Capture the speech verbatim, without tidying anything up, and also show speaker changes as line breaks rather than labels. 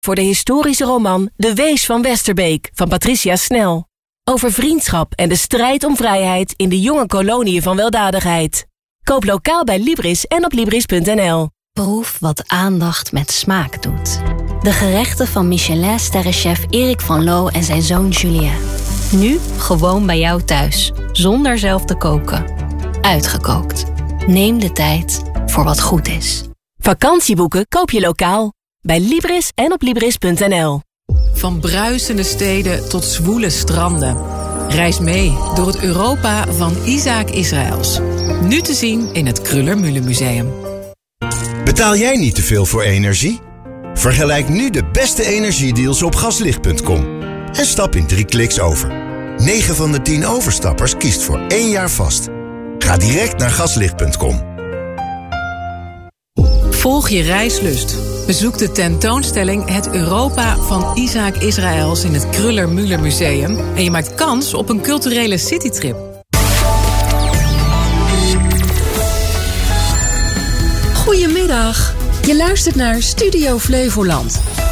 voor de historische roman De Wees van Westerbeek van Patricia Snel. Over vriendschap en de strijd om vrijheid in de jonge koloniën van weldadigheid. Koop lokaal bij Libris en op Libris punt n l.
Proef wat aandacht met smaak doet. De gerechten van Michelin-sterrenchef Erik van Loo en zijn zoon Julien. Nu gewoon bij jou thuis, zonder zelf te koken. Uitgekookt. Neem de tijd voor wat goed is.
Vakantieboeken koop je lokaal. Bij Libris en op Libris punt n l.
Van bruisende steden tot zwoele stranden. Reis mee door het Europa van Isaac Israëls. Nu te zien in het Kröller-Müller-museum.
Betaal jij niet te veel voor energie? Vergelijk nu de beste energiedeals op gaslicht punt com. En stap in drie kliks over. negen van de tien overstappers kiest voor één jaar vast. Ga direct naar gaslicht punt com.
Volg je reislust. Bezoek de tentoonstelling Het Europa van Isaac Israëls in het Kröller-Müller-museum. En je maakt kans op een culturele citytrip.
Goedemiddag. Je luistert naar Studio Flevoland.